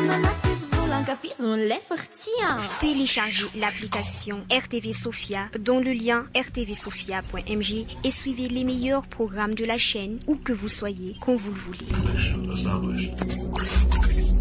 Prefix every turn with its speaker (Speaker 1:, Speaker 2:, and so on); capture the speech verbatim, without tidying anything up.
Speaker 1: Téléchargez l'application R T V Sophia dans le lien r t v sophia point m g et suivez les meilleurs programmes de la chaîne où que vous soyez, quand vous le voulez.